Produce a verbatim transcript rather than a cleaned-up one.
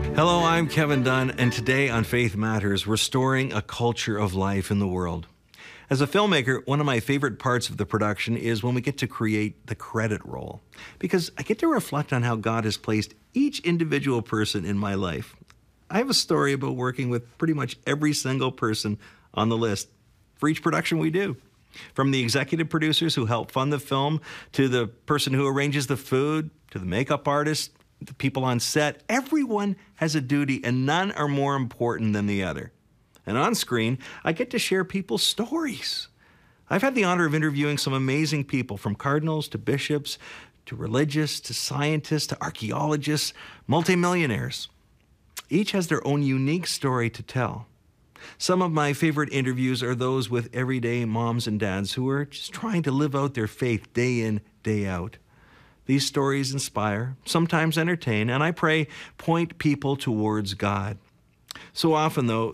Hello, I'm Kevin Dunn, and today on Faith Matters, restoring a culture of life in the world. As a filmmaker, one of my favorite parts of the production is when we get to create the credit roll, because I get to reflect on how God has placed each individual person in my life. I have a story about working with pretty much every single person on the list for each production we do. From the executive producers who help fund the film, to the person who arranges the food, to the makeup artist, the people on set, everyone has a duty and none are more important than the other. And on screen, I get to share people's stories. I've had the honor of interviewing some amazing people, from cardinals to bishops, to religious, to scientists, to archaeologists, multimillionaires. Each has their own unique story to tell. Some of my favorite interviews are those with everyday moms and dads who are just trying to live out their faith day in, day out. These stories inspire, sometimes entertain, and I pray point people towards God. So often, though,